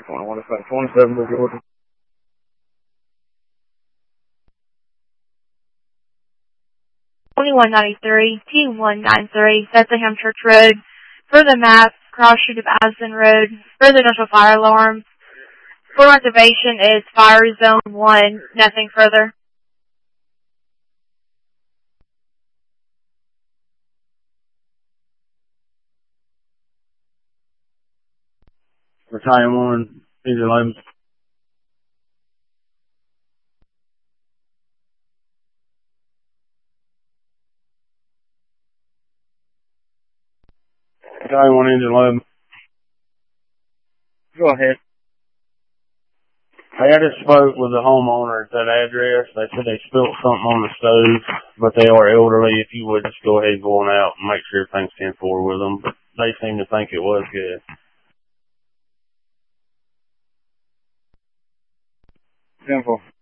27 Georgia. 2193, T193, Bethlehem Church Road. Further map, cross street of Addison Road. Further initial fire alarm. Full activation is fire zone 1, nothing further. Battalion 1, engine 11. Battalion 1, engine 11. Go ahead. Hey, I just spoke with the homeowner at that address. They said they spilled something on the stove, but they are elderly. If you would just go ahead and go on out and make sure everything's 10-4 with them. But they seem to think it was good. 10-4.